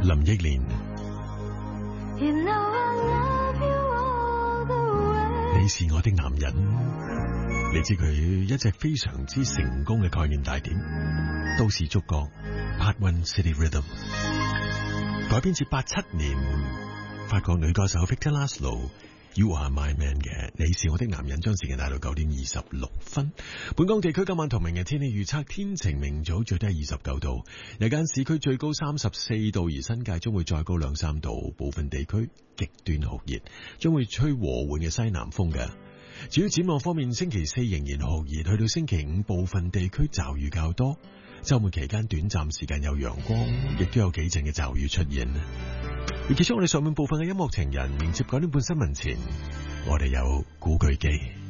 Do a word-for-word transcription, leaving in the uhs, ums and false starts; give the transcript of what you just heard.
林憶蓮， You know I love you all the way. 你是我的男人。你知佢一隻非常之成功嘅概念大典，都市觸覺 Part One City Rhythm， 改編自八七年法國女歌手 Victor Laszlo。You are my man 嘅你是我的男人，將時間帶到九點二十六分。本港地區今晚同明日天氣預測，天晴明早，最低二十九度，日間市區最高三十四度，而新界將會再高兩三度，部分地區極端酷熱，將會吹和緩嘅西南風嘅。至於展望方面，星期四仍然酷熱，去到星期五部分地區驟雨較多，週末期間短暫時間有陽光，亦都有幾陣嘅驟雨出現。而結束我哋上面部分嘅音樂情人，迎接九點半新聞前，我哋有古巨基。